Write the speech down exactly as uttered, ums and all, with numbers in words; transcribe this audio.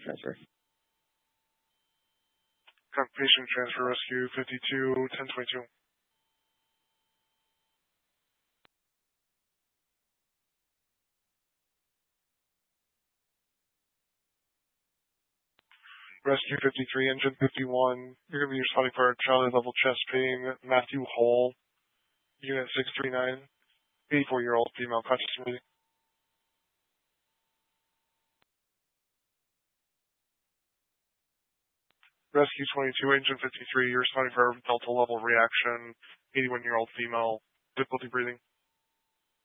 transfer. Patient transfer rescue fifty-two ten twenty-two. Rescue fifty-three, engine fifty-one. You're going to be responding for Charlie level chest pain. Matthew Hall, unit six three nine, eighty-four-year-old female conscious breathing. Rescue twenty-two, engine fifty-three. You're responding for Delta level reaction. eighty-one-year-old female, difficulty breathing.